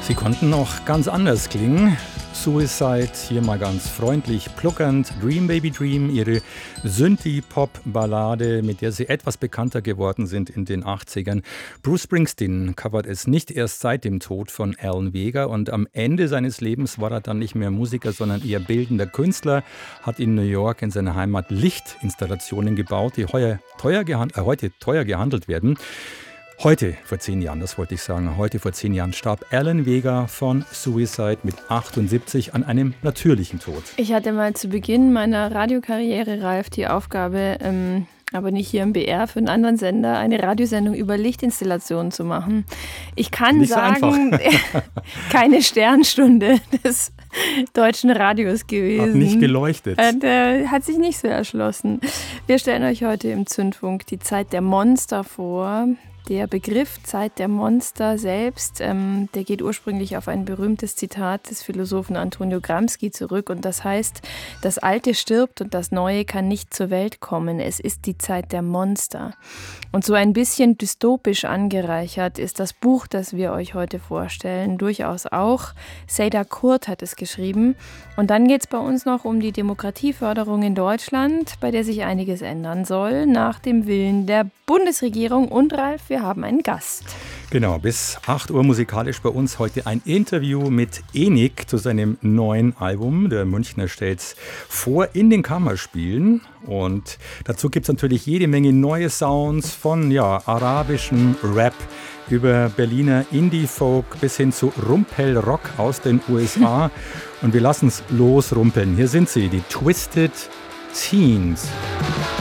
Sie konnten noch ganz anders klingen. Suicide, hier mal ganz freundlich pluckernd. Dream Baby Dream, ihre Synthie-Pop-Ballade, mit der sie etwas bekannter geworden sind in den 80ern. Bruce Springsteen covert es nicht erst seit dem Tod von Alan Vega und am Ende seines Lebens war er dann nicht mehr Musiker, sondern eher bildender Künstler, hat in New York in seiner Heimat Lichtinstallationen gebaut, die heute teuer gehandelt werden. Heute vor 10 Jahren, das wollte ich sagen, heute vor 10 Jahren starb Alan Vega von Suicide mit 78 an einem natürlichen Tod. Ich hatte mal zu Beginn meiner Radiokarriere, Ralf, die Aufgabe, aber nicht hier im BR, für einen anderen Sender, eine Radiosendung über Lichtinstallationen zu machen. Ich kann nicht sagen, so keine Sternstunde des deutschen Radios gewesen. Hat nicht geleuchtet. Hat sich nicht so erschlossen. Wir stellen euch heute im Zündfunk die Zeit der Monster vor. Der Begriff Zeit der Monster selbst, der geht ursprünglich auf ein berühmtes Zitat des Philosophen Antonio Gramsci zurück und das heißt, das Alte stirbt und das Neue kann nicht zur Welt kommen. Es ist die Zeit der Monster. Und so ein bisschen dystopisch angereichert ist das Buch, das wir euch heute vorstellen, durchaus auch. Seda Kurt hat es geschrieben. Und dann geht es bei uns noch um die Demokratieförderung in Deutschland, bei der sich einiges ändern soll, nach dem Willen der Bundesregierung. Und Ralf, wir haben einen Gast. Genau, bis 8 Uhr musikalisch bei uns heute ein Interview mit Enik zu seinem neuen Album. Der Münchner stellt's vor in den Kammerspielen. Und dazu gibt es natürlich jede Menge neue Sounds von arabischem Rap über Berliner Indie-Folk bis hin zu Rumpel-Rock aus den USA. Und wir lassen es losrumpeln. Hier sind sie, die Twisted Teens.